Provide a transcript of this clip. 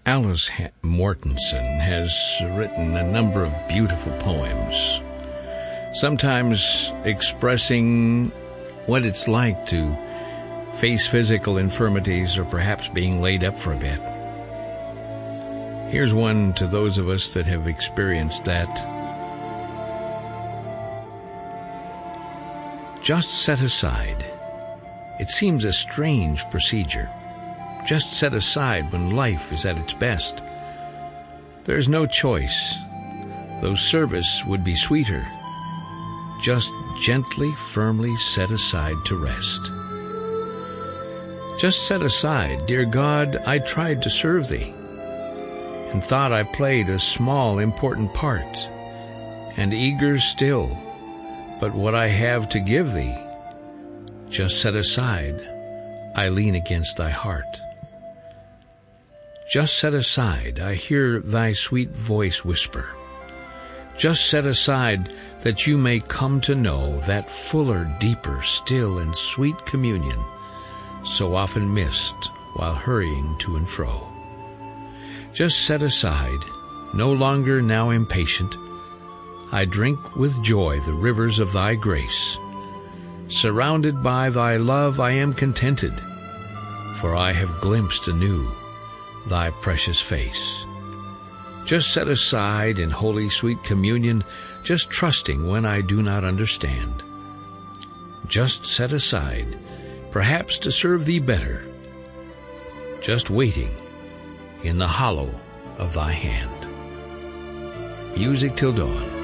Alice Mortensen has written a number of beautiful poems, sometimes expressing what it's like to face physical infirmities or perhaps being laid up for a bit. Here's one to those of us that have experienced that. Just set aside. It seems a strange procedure. Just set aside when life is at its best. There's no choice, though service would be sweeter. Just gently, firmly set aside to rest. Just set aside, dear God, I tried to serve Thee, and thought I played a small, important part, and eager still, but what I have to give Thee, just set aside, I lean against Thy heart. Just set aside, I hear Thy sweet voice whisper. Just set aside that You may come to know that fuller, deeper, still, and sweet communion so often missed while hurrying to and fro. Just set aside, no longer now impatient, I drink with joy the rivers of Thy grace. Surrounded by Thy love I am contented, for I have glimpsed anew Thy precious face. Just set aside in holy sweet communion, just trusting when I do not understand. Just set aside, perhaps to serve Thee better, just waiting in the hollow of Thy hand. Music till dawn.